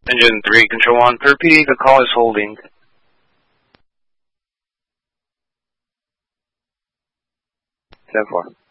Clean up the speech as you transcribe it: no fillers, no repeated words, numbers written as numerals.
Engine 3, Control 1, per repeating, the call is holding. 10-4.